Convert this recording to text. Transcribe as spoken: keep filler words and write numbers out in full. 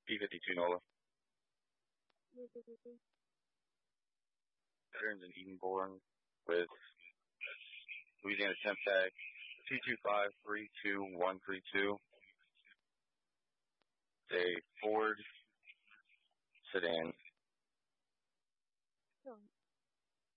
P fifty-two NOLA. Veterans in Edenborn with Louisiana temp tag two two five three two one three two. It's a Ford sedan.